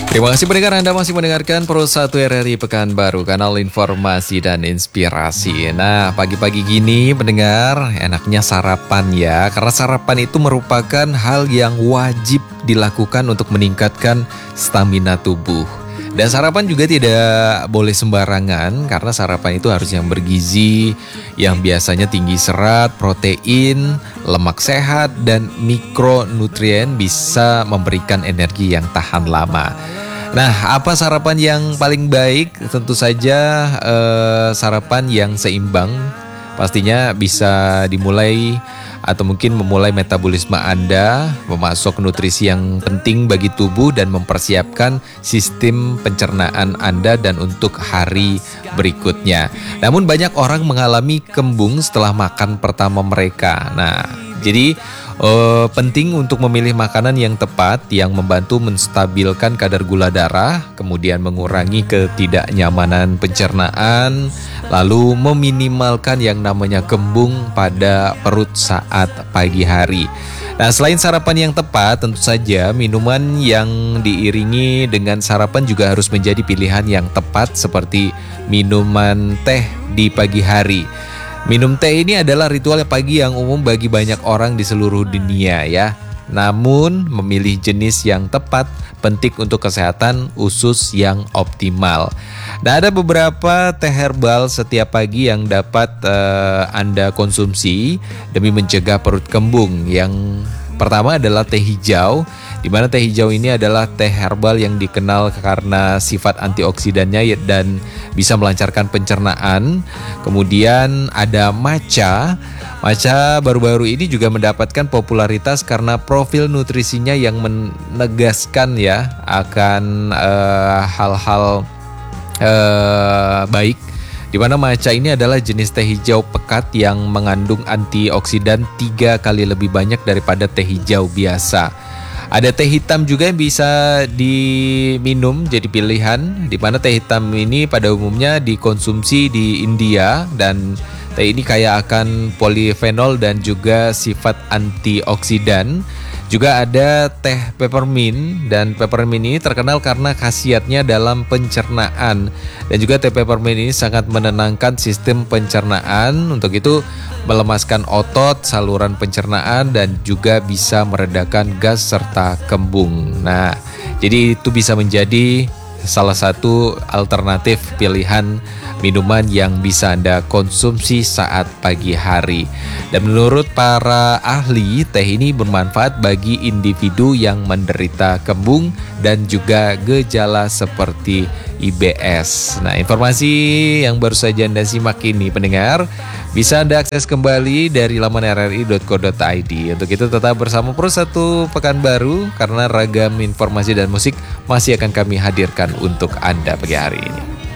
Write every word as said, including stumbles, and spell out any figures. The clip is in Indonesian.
Terima kasih pendengar, Anda masih mendengarkan Pro satu R R I Pekanbaru, kanal informasi dan inspirasi. Nah, pagi-pagi gini pendengar, enaknya sarapan ya. Karena sarapan itu merupakan hal yang wajib dilakukan untuk meningkatkan stamina tubuh. Dan sarapan juga tidak boleh sembarangan, karena sarapan itu harus yang bergizi, yang biasanya tinggi serat, protein, lemak sehat, dan mikronutrien bisa memberikan energi yang tahan lama. Nah, apa sarapan yang paling baik? Tentu saja eh, sarapan yang seimbang. Pastinya bisa dimulai atau mungkin memulai metabolisme Anda, memasuk nutrisi yang penting bagi tubuh dan mempersiapkan sistem pencernaan Anda dan untuk hari berikutnya. Namun banyak orang mengalami kembung setelah makan pertama mereka. Nah, jadi Uh, penting untuk memilih makanan yang tepat yang membantu menstabilkan kadar gula darah, kemudian mengurangi ketidaknyamanan pencernaan, lalu meminimalkan yang namanya kembung pada perut saat pagi hari. Nah, selain sarapan yang tepat, tentu saja minuman yang diiringi dengan sarapan juga harus menjadi pilihan yang tepat, seperti minuman teh di pagi hari. Minum teh ini adalah ritual pagi yang umum bagi banyak orang di seluruh dunia ya. Namun memilih jenis yang tepat penting untuk kesehatan usus yang optimal. Nah, ada beberapa teh herbal setiap pagi yang dapat uh, Anda konsumsi demi mencegah perut kembung. Yang pertama adalah teh hijau, di mana teh hijau ini adalah teh herbal yang dikenal karena sifat antioksidannya dan bisa melancarkan pencernaan. Kemudian ada matcha. Matcha baru-baru ini juga mendapatkan popularitas karena profil nutrisinya yang menegaskan ya akan uh, hal-hal uh, baik. Di mana matcha ini adalah jenis teh hijau pekat yang mengandung antioksidan tiga kali lebih banyak daripada teh hijau biasa. Ada teh hitam juga yang bisa diminum jadi pilihan, di mana teh hitam ini pada umumnya dikonsumsi di India dan teh ini kaya akan polifenol dan juga sifat antioksidan. Juga ada teh peppermint, dan peppermint ini terkenal karena khasiatnya dalam pencernaan. Dan juga teh peppermint ini sangat menenangkan sistem pencernaan, untuk itu melemaskan otot, saluran pencernaan, dan juga bisa meredakan gas serta kembung. Nah, jadi itu bisa menjadi salah satu alternatif pilihan minuman yang bisa Anda konsumsi saat pagi hari. Dan menurut para ahli, teh ini bermanfaat bagi individu yang menderita kembung dan juga gejala seperti I B S. Nah, informasi yang baru saja Anda simak ini pendengar bisa Anda akses kembali dari laman r r i dot co dot i d. Untuk itu tetap bersama Pro satu Pekanbaru, karena ragam informasi dan musik masih akan kami hadirkan untuk Anda pagi hari ini.